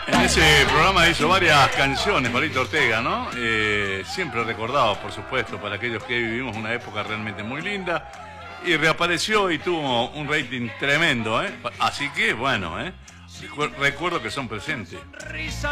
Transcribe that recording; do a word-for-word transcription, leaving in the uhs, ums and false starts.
En ese programa hizo varias canciones, Palito Ortega, ¿no? Eh, siempre recordado, por supuesto, para aquellos que vivimos una época realmente muy linda. Y reapareció y tuvo un rating tremendo, ¿eh? Así que, bueno, ¿eh? Recuerdo que son presentes.